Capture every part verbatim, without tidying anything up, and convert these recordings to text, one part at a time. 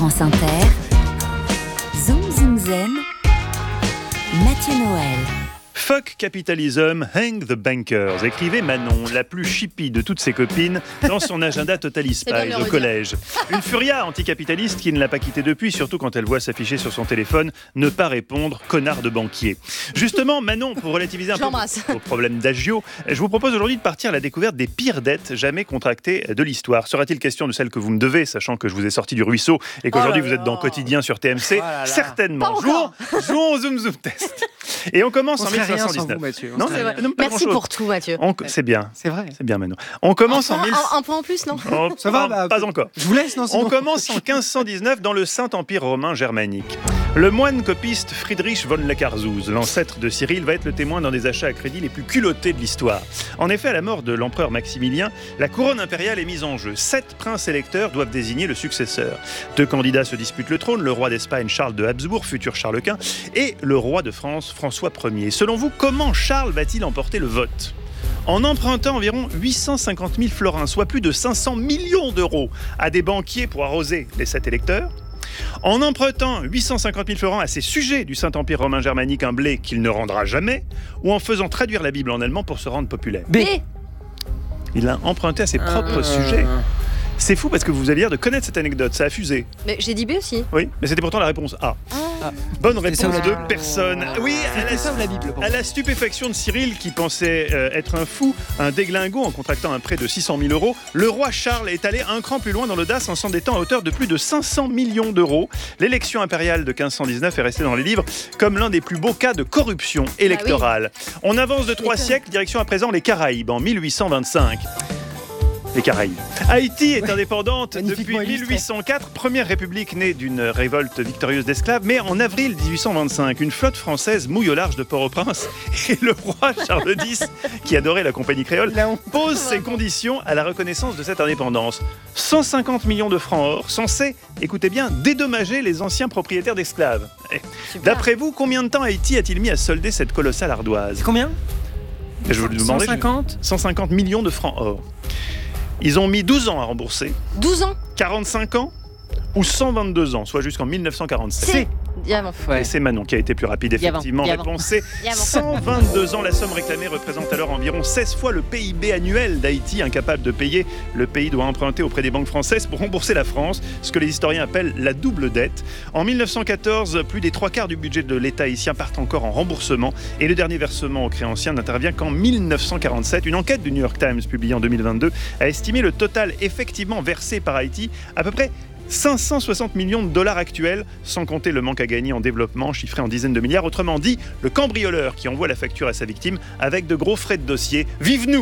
France Inter, Zoom Zoom Zen, Mathieu Noël. Fuck Capitalism, Hang the Bankers, écrivait Manon, la plus chippie de toutes ses copines, dans son agenda Totally Spies au collège. Une furia anticapitaliste qui ne l'a pas quittée depuis, surtout quand elle voit s'afficher sur son téléphone « Ne pas répondre, connard de banquier ». Justement, Manon, pour relativiser un peu vos problèmes d'agio, je vous propose aujourd'hui de partir à la découverte des pires dettes jamais contractées de l'histoire. Sera-t-il question de celle que vous me devez, sachant que je vous ai sorti du ruisseau et qu'aujourd'hui oh vous êtes dans Quotidien sur T M C? oh Certainement. Jouons, jouons au Zoom Zoom Test. Et on commence on en mille cinq cent dix-neuf. Vous, Mathieu. Non, c'est non, Merci pour tout, Mathieu. On... C'est bien. C'est vrai. C'est bien, Manon. On commence un, en mille... un, un point en plus, non oh, Ça va, bah, pas encore. Je vous laisse, non sinon... On commence en quinze cent dix-neuf dans le Saint-Empire romain germanique. Le moine copiste Friedrich von Lackarzuz, l'ancêtre de Cyril, va être le témoin d'un des achats à crédit les plus culottés de l'histoire. En effet, à la mort de l'empereur Maximilien, la couronne impériale est mise en jeu. Sept princes électeurs doivent désigner le successeur. Deux candidats se disputent le trône, le roi d'Espagne Charles de Habsbourg, futur Charles Quint, et le roi de France François Ier. Selon vous, comment Charles va-t-il emporter le vote ? En empruntant environ huit cent cinquante mille florins, soit plus de cinq cents millions d'euros, à des banquiers pour arroser les sept électeurs. En empruntant huit cent cinquante mille florins à ses sujets du Saint-Empire romain germanique, un blé qu'il ne rendra jamais, ou en faisant traduire la Bible en allemand pour se rendre populaire. B. Il a emprunté à ses propres euh... sujets. C'est fou parce que vous allez dire de connaître cette anecdote, ça a fusé. Mais j'ai dit B aussi. Oui, mais c'était pourtant la réponse A. Ah. Bonne réponse de personne. Oui, à la, ça, la Bible, à la stupéfaction de Cyril qui pensait euh, être un fou, un déglingo en contractant un prêt de six cent mille euros, le roi Charles est allé un cran plus loin dans l'audace en s'endettant à hauteur de plus de cinq cents millions d'euros. L'élection impériale de quinze cent dix-neuf est restée dans les livres comme l'un des plus beaux cas de corruption électorale. Ah oui. On avance de trois siècles, direction à présent les Caraïbes en mille huit cent vingt-cinq. Les Caraïbes. Haïti est ouais. indépendante depuis mille huit cent quatre, première république née d'une révolte victorieuse d'esclaves, mais en avril dix-huit cent vingt-cinq, une flotte française mouille au large de Port-au-Prince et le roi Charles X, qui adorait la compagnie créole, pose ses conditions à la reconnaissance de cette indépendance. cent cinquante millions de francs or, censés, écoutez bien, dédommager les anciens propriétaires d'esclaves. D'après vous, combien de temps Haïti a-t-il mis à solder cette colossale ardoise ? C'est combien ? Je vous le demandais. cent cinquante cent cinquante millions de francs or. Ils ont mis douze ans à rembourser. douze ans quarante-cinq ans ou cent vingt-deux ans, soit jusqu'en mille neuf cent quarante-sept. C'est Diamant. Ouais. Et c'est Manon qui a été plus rapide, effectivement. Réponse C, cent vingt-deux ans. La somme réclamée représente alors environ seize fois le P I B annuel d'Haïti, incapable de payer. Le pays doit emprunter auprès des banques françaises pour rembourser la France, ce que les historiens appellent la double dette. En mille neuf cent quatorze, plus des trois quarts du budget de l'État haïtien partent encore en remboursement et le dernier versement aux créanciers n'intervient qu'en mille neuf cent quarante-sept. Une enquête du New York Times publiée en deux mille vingt-deux a estimé le total effectivement versé par Haïti à peu près cinq cent soixante millions de dollars actuels, sans compter le manque à gagner en développement, chiffré en dizaines de milliards. Autrement dit, le cambrioleur qui envoie la facture à sa victime avec de gros frais de dossier. Vive nous !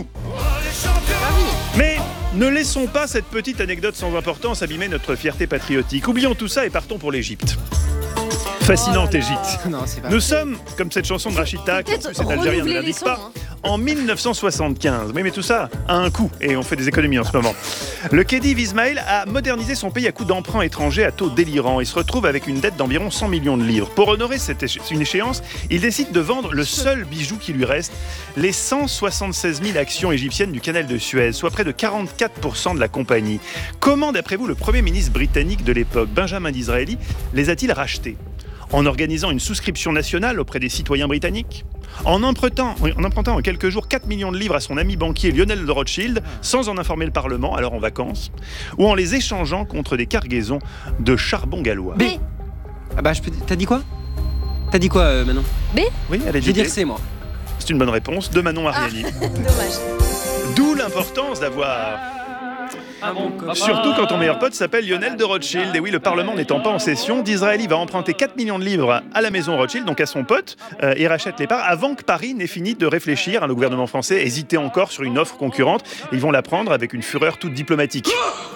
Mais ne laissons pas cette petite anecdote sans importance abîmer notre fierté patriotique. Oublions tout ça et partons pour l'Égypte. Fascinante Égypte. Oh Nous sommes, comme cette chanson de Rachida, qui en plus est algérien, ne l'indique pas, hein. En mille neuf cent soixante-quinze. Oui, mais tout ça a un coût et on fait des économies en ce moment. Le Khedive Ismaël a modernisé son pays à coups d'emprunts étrangers à taux délirants et se retrouve avec une dette d'environ cent millions de livres. Pour honorer cette éche- une échéance, il décide de vendre le seul bijou qui lui reste, les cent soixante-seize mille actions égyptiennes du canal de Suez, soit près de quarante-quatre pour cent de la compagnie. Comment, d'après vous, le Premier ministre britannique de l'époque, Benjamin Disraeli, les a-t-il rachetés ? En organisant une souscription nationale auprès des citoyens britanniques ? En empruntant, en empruntant en quelques jours quatre millions de livres à son ami banquier Lionel de Rothschild, sans en informer le Parlement, alors en vacances, ou en les échangeant contre des cargaisons de charbon gallois. B. Ah bah, je peux... T'as dit quoi T'as dit quoi, euh, Manon ? B. Oui, elle a dit. Je vais dire C, moi. C'est une bonne réponse de Manon Ariani. Ah, dommage. D'où l'importance d'avoir... Ah bon, Surtout quand ton meilleur pote s'appelle Lionel de Rothschild. Et oui, le Parlement n'étant pas en session, Disraeli va emprunter quatre millions de livres à la maison Rothschild, donc à son pote, euh, et rachète les parts avant que Paris n'ait fini de réfléchir. Le gouvernement français hésitait encore sur une offre concurrente. Ils vont la prendre avec une fureur toute diplomatique.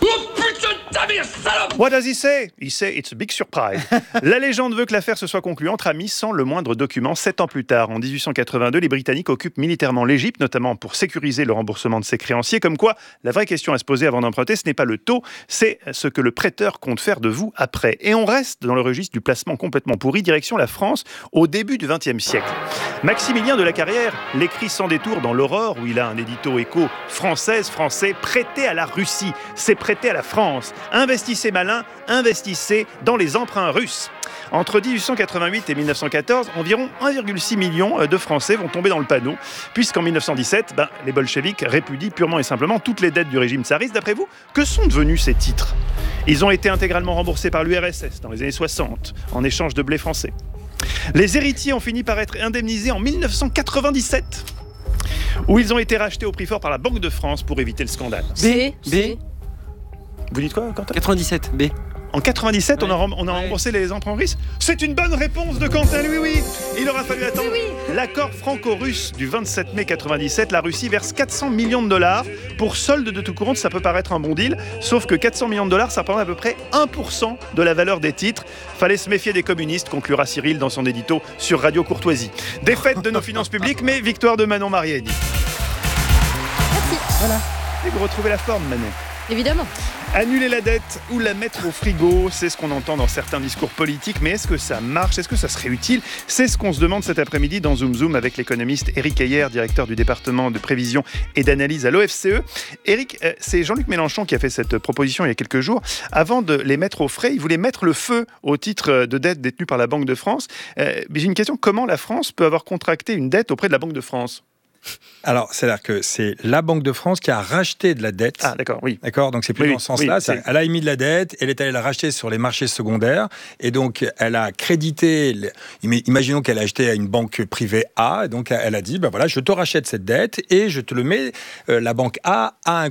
What does he say? He say it's a big surprise. La légende veut que l'affaire se soit conclue entre amis sans le moindre document. Sept ans plus tard, en dix-huit cent quatre-vingt-deux, les Britanniques occupent militairement l'Égypte, notamment pour sécuriser le remboursement de ses créanciers. Comme quoi, la vraie question à se poser avant d'emprunter, ce n'est pas le taux, c'est ce que le prêteur compte faire de vous après. Et on reste dans le registre du placement complètement pourri, direction la France, au début du vingtième siècle. Maximilien de la Carrière l'écrit sans détour dans l'Aurore, où il a un édito écho française, français, prêté à la Russie, c'est prêté à la France. Un Investissez malin, investissez dans les emprunts russes. Entre dix-huit cent quatre-vingt-huit et mille neuf cent quatorze, environ un virgule six million de Français vont tomber dans le panneau, puisqu'en mille neuf cent dix-sept, ben, les bolcheviks répudient purement et simplement toutes les dettes du régime tsariste. D'après vous, que sont devenus ces titres ? Ils ont été intégralement remboursés par l'U R S S dans les années soixante, en échange de blé français. Les héritiers ont fini par être indemnisés en mille neuf cent quatre-vingt-dix-sept, où ils ont été rachetés au prix fort par la Banque de France pour éviter le scandale. B. B. Vous dites quoi, Quentin ? quatre-vingt-dix-sept, B. En quatre-vingt-dix-sept, Ouais. on a, rem- on a Ouais. remboursé les emprunts russes. C'est une bonne réponse de Quentin, oui, oui. Il aura fallu attendre l'accord franco-russe du vingt-sept mai quatre-vingt-dix-sept. La Russie verse quatre cents millions de dollars. Pour solde de tout compte, ça peut paraître un bon deal. Sauf que quatre cents millions de dollars, ça représente à peu près un pour cent de la valeur des titres. Fallait se méfier des communistes, conclura Cyril dans son édito sur Radio Courtoisie. Défaite de nos finances publiques, mais victoire de Manon Mariani. Merci. Voilà. Et vous retrouvez la forme, Manon. Évidemment. Annuler la dette ou la mettre au frigo, c'est ce qu'on entend dans certains discours politiques, mais est-ce que ça marche ? Est-ce que ça serait utile ? C'est ce qu'on se demande cet après-midi dans Zoom Zoom avec l'économiste Éric Heyer, directeur du département de prévision et d'analyse à l'O F C E. Éric, c'est Jean-Luc Mélenchon qui a fait cette proposition il y a quelques jours. Avant de les mettre au frais, il voulait mettre le feu au titre de dette détenu par la Banque de France. Euh, j'ai une question, comment la France peut avoir contracté une dette auprès de la Banque de France ? Alors, c'est-à-dire que c'est la Banque de France qui a racheté de la dette. Ah, d'accord, oui. D'accord, donc c'est plus Oui, dans ce sens-là. oui, C'est- c'est- elle a émis de la dette, elle est allée la racheter sur les marchés secondaires, et donc elle a crédité. les- im- Imaginons qu'elle a acheté à une banque privée A, et donc elle a dit, ben voilà, je te rachète cette dette et je te le mets. euh, la banque A a un